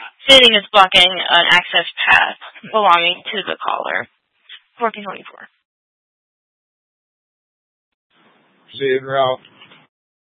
Sitting is blocking an access path belonging to the caller. 1424. C'est en route.